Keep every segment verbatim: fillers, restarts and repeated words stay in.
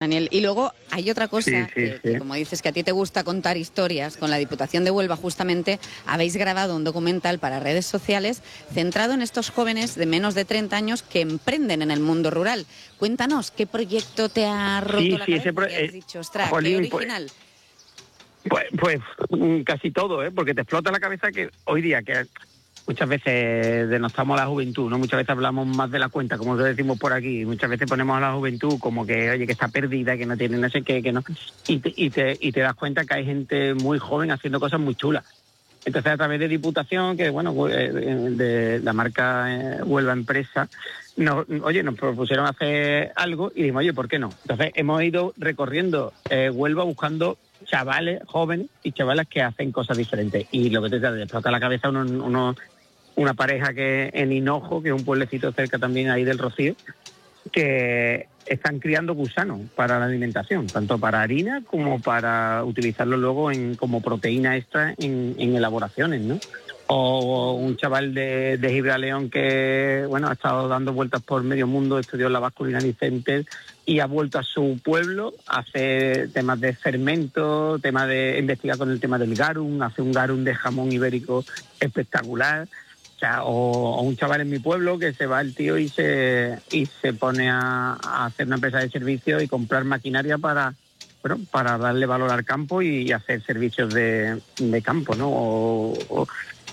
Daniel. Y luego hay otra cosa, sí, sí, que, sí. que como dices que a ti te gusta contar historias, con la Diputación de Huelva justamente habéis grabado un documental para redes sociales centrado en estos jóvenes de menos de treinta años que emprenden en el mundo rural. Cuéntanos, ¿qué proyecto te ha roto Sí, la sí, cabeza? ese pro- Que has eh, dicho, ostras, jolín, qué original. Pues, pues, pues casi todo, ¿eh? Porque te explota la cabeza que hoy día, que muchas veces denostamos a la juventud, ¿no? Muchas veces hablamos más de la cuenta, como decimos por aquí. Muchas veces ponemos a la juventud como que, oye, que está perdida, que no tiene no sé qué, que no. Y te, y te, y te das cuenta que hay gente muy joven haciendo cosas muy chulas. Entonces, a través de Diputación, que bueno, de la marca eh, Huelva Empresa, nos, oye, nos propusieron hacer algo y dijimos, oye, ¿por qué no? Entonces, hemos ido recorriendo eh, Huelva buscando chavales jóvenes y chavalas que hacen cosas diferentes. Y lo que te, te explota la cabeza uno, uno una pareja que en Hinojo, que es un pueblecito cerca también ahí del Rocío, que están criando gusanos para la alimentación, tanto para harina como para utilizarlo luego en como proteína extra en, en elaboraciones, ¿no? O un chaval de, de Gibraleón que, bueno, ha estado dando vueltas por medio mundo, estudió en la Basque Culinary Center y ha vuelto a su pueblo a hacer temas de fermento, temas de investigar con el tema del garum, hace un garum de jamón ibérico espectacular. O sea, o, o un chaval en mi pueblo que se va el tío y se y se pone a, a hacer una empresa de servicios y comprar maquinaria para, bueno, para darle valor al campo y hacer servicios de, de campo, ¿no? O, o,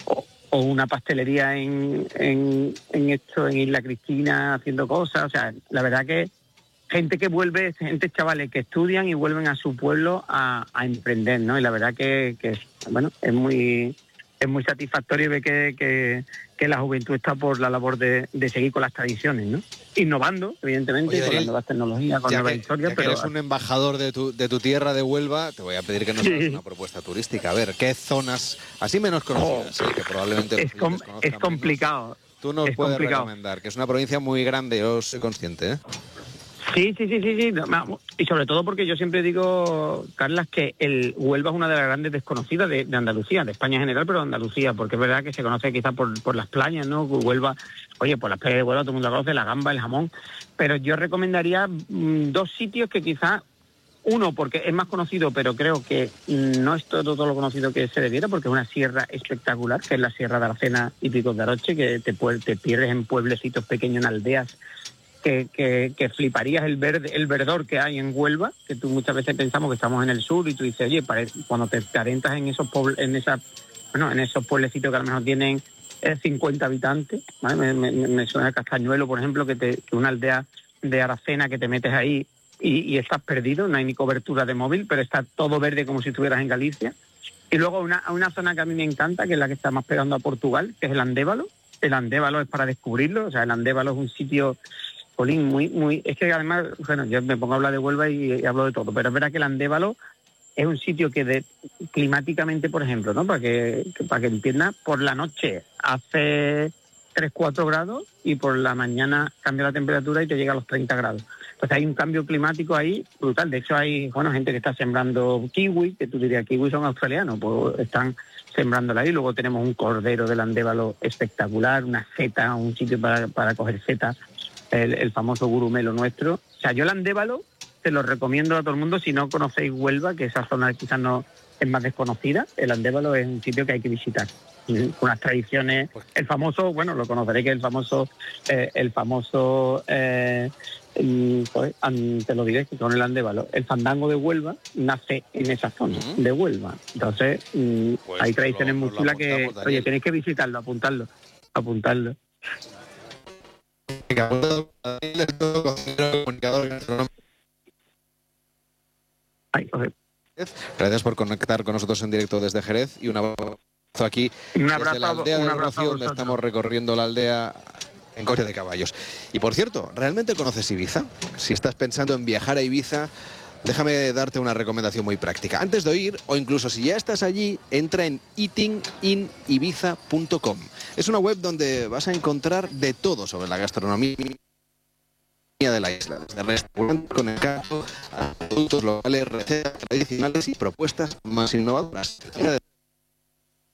o una pastelería en, en, en esto, en Isla Cristina, haciendo cosas. O sea, la verdad que gente que vuelve, gente chavales que estudian y vuelven a su pueblo a, a emprender, ¿no? Y la verdad que, que bueno, es muy... es muy satisfactorio ver que, que, que la juventud está por la labor de, de seguir con las tradiciones, ¿no? Innovando, evidentemente, Oye, con Daniel, las nuevas tecnologías, con ya nuevas que, historias, ya que pero... eres un embajador de tu, de tu tierra de Huelva, te voy a pedir que nos hagas una propuesta turística. A ver, ¿qué zonas, así menos conocidas, oh, sí, que probablemente es, com es complicado. Menos, tú nos es puedes complicado. recomendar? Que es una provincia muy grande, yo soy consciente, ¿eh? Sí, sí, sí, sí, sí. Y sobre todo porque yo siempre digo, Carlas, que el Huelva es una de las grandes desconocidas de, de Andalucía, de España en general, pero de Andalucía, porque es verdad que se conoce quizás por, por las playas, ¿no? Huelva, oye, por las playas de Huelva todo el mundo la conoce, la gamba, el jamón, pero yo recomendaría mmm, dos sitios que quizás, uno, porque es más conocido, pero creo que no es todo, todo lo conocido que se debiera, porque es una sierra espectacular, que es la Sierra de Aracena y Picos de Aroche, que te, te pierdes en pueblecitos pequeños, en aldeas, Que, que, que fliparías el verde, el verdor que hay en Huelva, que tú muchas veces pensamos que estamos en el sur y tú dices, oye, parece, cuando te, te adentras en esos pueblos, en esa, bueno, en esos pueblecitos que a lo mejor tienen eh, cincuenta habitantes, ¿vale? me, me, me suena a Castañuelo, por ejemplo, que, te, que una aldea de Aracena que te metes ahí y, y estás perdido, no hay ni cobertura de móvil, pero está todo verde como si estuvieras en Galicia. Y luego una, una zona que a mí me encanta, que es la que está más pegando a Portugal, que es el Andévalo. El Andévalo es para descubrirlo, o sea, el Andévalo es un sitio... Polín, muy, muy, es que además, bueno, yo me pongo a hablar de Huelva y, y hablo de todo, pero es verdad que el Andévalo es un sitio que de, climáticamente, por ejemplo, ¿no? Para que, que para que entiendas, por la noche hace tres, cuatro grados y por la mañana cambia la temperatura y te llega a los treinta grados. Entonces hay un cambio climático ahí brutal. De hecho hay, bueno, gente que está sembrando kiwi, que tú dirías, kiwi son australianos, pues están sembrándola ahí. Luego tenemos un cordero del Andévalo espectacular, una seta, un sitio para, para coger setas. El, el famoso gurumelo nuestro. O sea, yo el Andévalo te lo recomiendo a todo el mundo. Si no conocéis Huelva, que esa zona quizás no es más desconocida, el Andévalo es un sitio que hay que visitar. Con unas tradiciones, el famoso, bueno, lo conoceréis, que el famoso, eh, el famoso, eh, el, pues, te lo diré, que con el Andévalo, el fandango de Huelva nace en esa zona uh-huh. de Huelva. Entonces, pues hay tradiciones lo, muy chulas que, oye, tenéis que visitarlo, apuntarlo, apuntarlo. Gracias por conectar con nosotros en directo desde Jerez y un abrazo aquí un abrazo, desde la aldea un de Rocío, donde estamos recorriendo la aldea en coche de caballos. Y por cierto, ¿realmente conoces Ibiza? Si estás pensando en viajar a Ibiza, déjame darte una recomendación muy práctica. Antes de ir, o incluso si ya estás allí, entra en eating in ibiza punto com. Es una web donde vas a encontrar de todo sobre la gastronomía de la isla, desde restaurantes con encanto a productos locales, recetas tradicionales y propuestas más innovadoras.